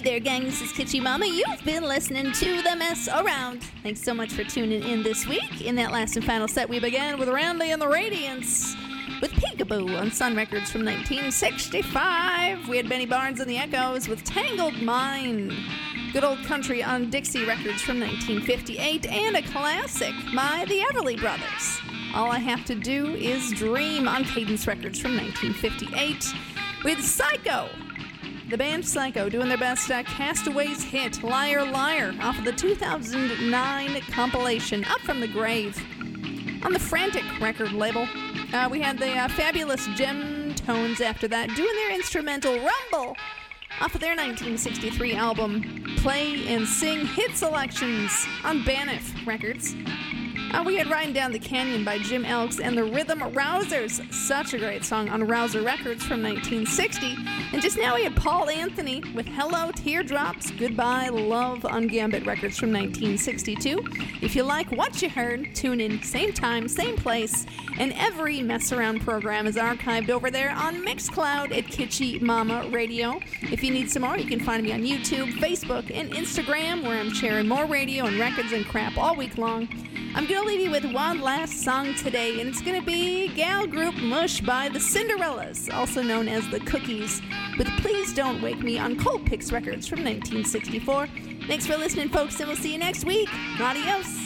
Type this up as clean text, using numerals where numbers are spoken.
there, gang. This is Kitschy Mama. You've been listening to The Mess Around. Thanks so much for tuning in this week. In that last and final set, we began with Randy and the Radiants with Peekaboo on Sun Records from 1965. We had Benny Barnes and the Echoes with Tangled Mind. Good Old Country on Dixie Records from 1958. And a classic by the Everly Brothers. All I Have to Do Is Dream on Cadence Records from 1958. With Psycho. The band Psycho doing their best Castaways hit, Liar Liar, off of the 2009 compilation, Up From the Grave. On the Frantic record label, we had the fabulous Gem Tones after that, doing their instrumental Rumble, off of their 1963 album, Play and Sing Hit Selections, on Banff Records. We had Riding Down the Canyon by Jim Elks and the Rhythm Rousers, such a great song, on Rouser Records from 1960. And just now we had Paul Anthony with Hello Teardrops, Goodbye Love on Gambit Records from 1962. If you like what you heard, tune in same time, same place, and every Mess Around program is archived over there on Mixcloud at Kitschy Mama Radio. If you need some more, you can find me on YouTube, Facebook, and Instagram, where I'm sharing more radio and records and crap all week long. I'm going to leave you with one last song today, and it's going to be gal group Mush by the Cinderellas, also known as the Cookies, with Please Don't Wake Me on Cold Picks Records from 1964. Thanks for listening, folks, and we'll see you next week. Adios.